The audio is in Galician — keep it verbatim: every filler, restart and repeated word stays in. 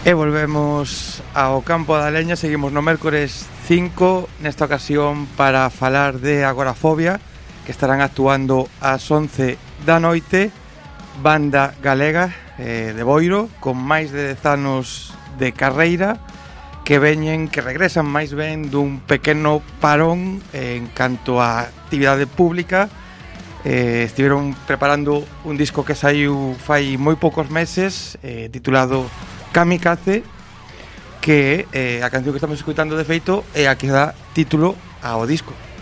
E volvemos ao campo da leña. Seguimos no mércores cinco, nesta ocasión para falar de Agorafobia, que estarán actuando ás once da noite. Banda galega eh, de Boiro, con máis de dez anos de carreira, que veñen, que regresan máis ben dun pequeno parón eh, en canto á actividade pública. Eh, estiveron preparando un disco que saiu fai moi poucos meses, eh, titulado Kamikaze, que eh, a canción que estamos escutando de feito é a que dá título ao disco.